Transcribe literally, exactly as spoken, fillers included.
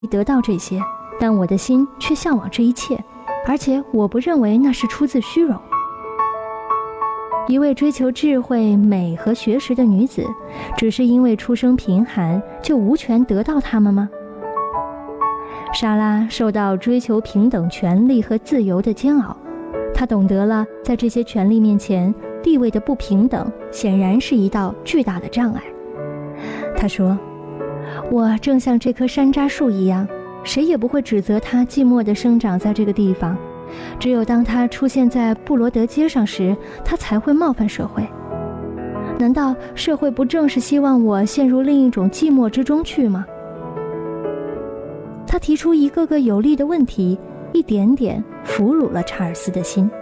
得到这些，但我的心却向往这一切，而且我不认为那是出自虚荣。一位追求智慧、美和学识的女子，只是因为出生贫寒，就无权得到它们吗？莎拉受到追求平等权利和自由的煎熬，她懂得了在这些权利面前，地位的不平等显然是一道巨大的障碍。她说，我正像这棵山楂树一样，谁也不会指责它寂寞地生长在这个地方，只有当它出现在布罗德街上时，它才会冒犯社会。难道社会不正是希望我陷入另一种寂寞之中去吗？他提出一个个有力的问题，一点点俘虏了查尔斯的心。